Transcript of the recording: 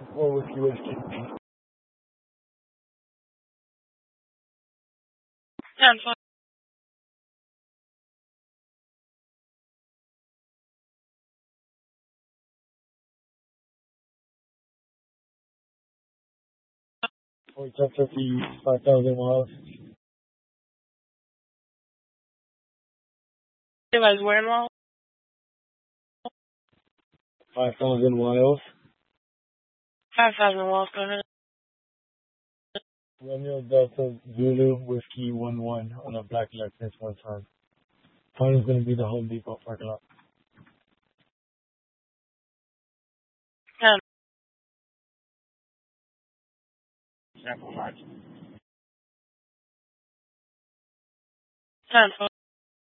Or whiskey. 10-4. Or 1050, 5,000 miles. You guys wearing well? 5,000 miles. 5,000 miles, go ahead. Romeo Delta Zulu Whiskey 11 on a black Lexus one time. Time is going to be the Home Depot parking lot. 10. Sample 5. 10-4.